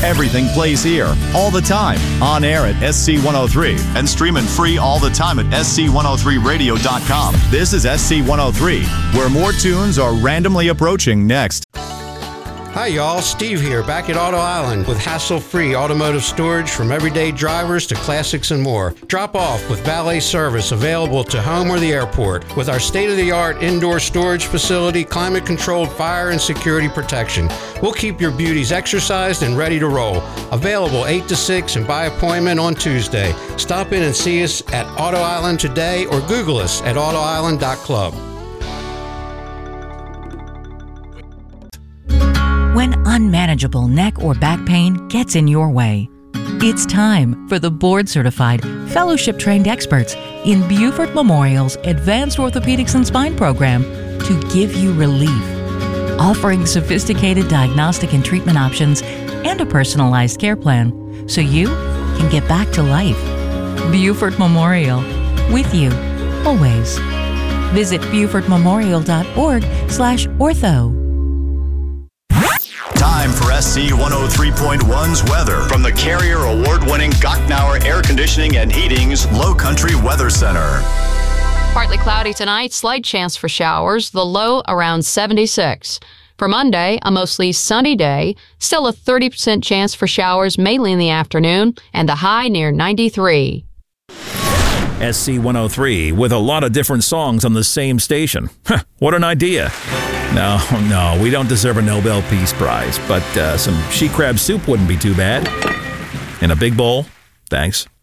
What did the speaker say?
Everything plays here, all the time, on air at SC103, and streaming free all the time at SC103radio.com. This is SC103, where more tunes are randomly approaching next. Hi y'all, Steve here, back at Auto Island with hassle-free automotive storage from everyday drivers to classics and more. Drop off with valet service available to home or the airport with our state-of-the-art indoor storage facility, climate-controlled fire and security protection. We'll keep your beauties exercised and ready to roll. Available 8 to 6 and by appointment on Tuesday. Stop in and see us at Auto Island today or Google us at autoisland.club. When unmanageable neck or back pain gets in your way, it's time for the board-certified, fellowship-trained experts in Buford Memorial's Advanced Orthopedics and Spine program to give you relief, offering sophisticated diagnostic and treatment options and a personalized care plan so you can get back to life. Buford Memorial, with you, always. Visit BufordMemorial.org/ortho. Time for SC103.1's weather from the Carrier Award-winning Gocknauer Air Conditioning and Heating's Low Country Weather Center. Partly cloudy tonight, slight chance for showers, the low around 76. For Monday, a mostly sunny day, still a 30% chance for showers mainly in the afternoon, and the high near 93. SC103 with a lot of different songs on the same station. What an idea. No, we don't deserve a Nobel Peace Prize, but some she crab soup wouldn't be too bad. In a big bowl, thanks.